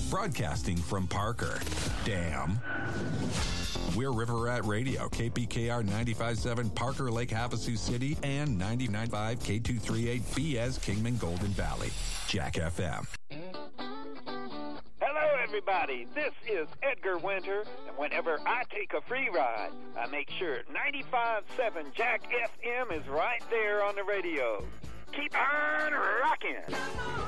broadcasting from Parker. Damn. We're River Rat Radio, KPKR 95.7 Parker Lake Havasu City and 99.5 K238 BS Kingman Golden Valley. Jack FM. Hello, everybody. This is Edgar Winter, and whenever I take a free ride, I make sure 95.7 Jack FM is right there on the radio. Keep on rocking.